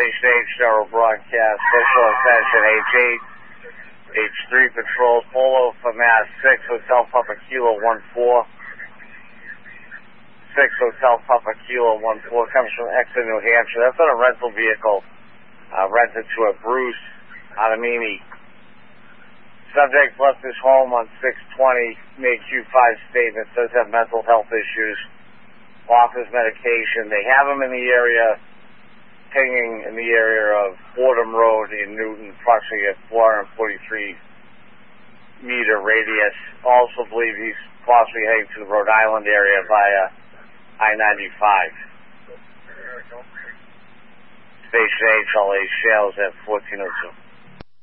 Station H, General Broadcast, Special Attention H8, H3 Patrol, Polo for Mass 6, Hotel Papa Kilo 14. 6 Hotel Papa Kilo 14 comes from Exeter, New Hampshire. That's on a rental vehicle rented to a Bruce Adamini. Subject left his home on 6/20, made Q5 statements, does have mental health issues, offers medication. They have him in the area, hanging in the area of Fordham Road in Newton, approximately a 443 meter radius. Also believe he's possibly heading to the Rhode Island area via I-95. Station H, LA Shales at 1402.